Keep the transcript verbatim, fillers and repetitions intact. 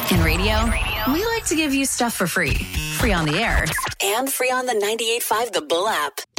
In radio, we like to give you stuff for free. Free on the air. And free on the ninety-eight point five The Bull app.